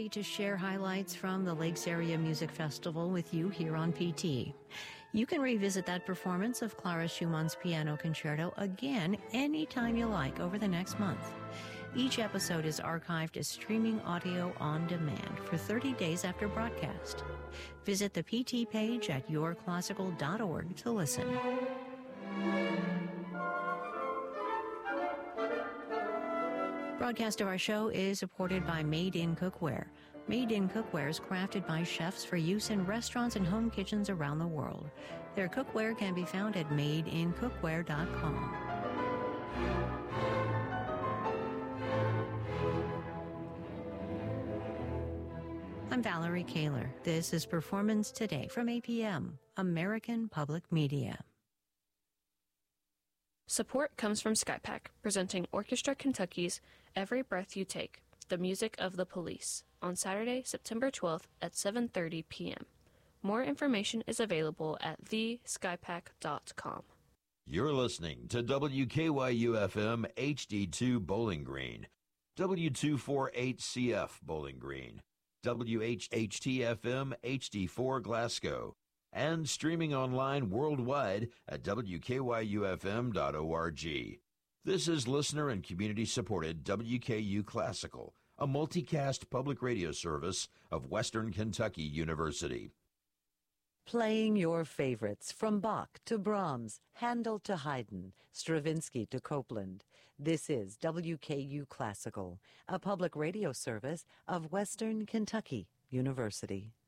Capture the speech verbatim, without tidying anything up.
To share highlights from the Lakes Area Music Festival with you here on P T. You can revisit that performance of Clara Schumann's Piano Concerto again anytime you like over the next month. Each episode is archived as streaming audio on demand for thirty days after broadcast. Visit the P T page at your classical dot org to listen. Broadcast of our show is supported by Made in Cookware. Made in Cookware is crafted by chefs for use in restaurants and home kitchens around the world. Their cookware can be found at made in cookware dot com. I'm Valerie Kaler. This is Performance Today from A P M, American Public Media. Support comes from SkyPack, presenting Orchestra Kentucky's Every Breath You Take, the music of the police, on Saturday, September twelfth at seven thirty p.m. More information is available at the sky pack dot com. You're listening to W K Y U F M H D two Bowling Green, W two forty-eight C F Bowling Green, W H H T F M H D four Glasgow, and streaming online worldwide at W K Y U F M dot org. This is listener and community-supported W K U Classical, a multicast public radio service of Western Kentucky University. Playing your favorites from Bach to Brahms, Handel to Haydn, Stravinsky to Copland. This is W K U Classical, a public radio service of Western Kentucky University.